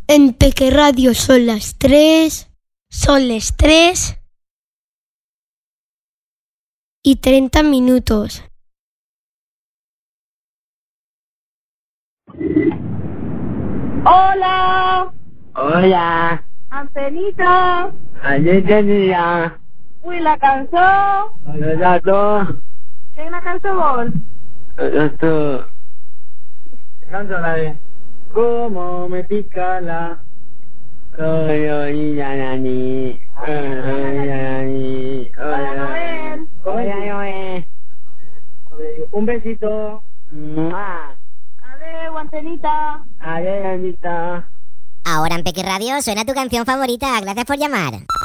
En Peque Radio son las 3. Son las 3:30. Hola. Hola. Antenita. Ayer tenía. Uy, la cansó. Los datos. ¿Quién la cansó vos? Los datos. Canto la de. ¿Cómo me pica la? Oy, nani. Hola, Noel. Un besito. Adiós, Antenita. Adiós, Anita. Ahora en Peque Radio suena tu canción favorita. Gracias por llamar.